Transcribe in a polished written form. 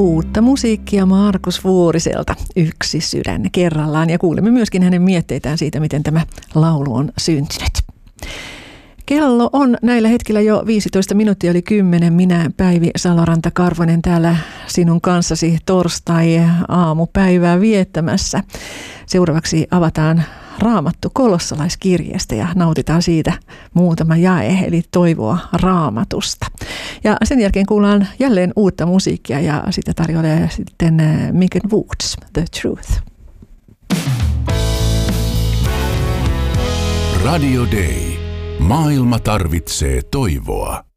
Uutta musiikkia Markus Vuoriselta, Yksi sydän kerrallaan, ja kuulemme myöskin hänen mietteitään siitä, miten tämä laulu on syntynyt. Kello on näillä hetkillä jo 15 minuuttia yli 10. Minä Päivi Saloranta-Karvonen täällä sinun kanssasi torstai-aamupäivää viettämässä. Seuraavaksi avataan Raamattu kolossalaiskirjeestä ja nautitaan siitä muutama jae, eli toivoa Raamatusta. Ja sen jälkeen kuullaan jälleen uutta musiikkia ja sitä tarjoilee sitten Micken Woods, The Truth. Radio Day. Maailma tarvitsee toivoa.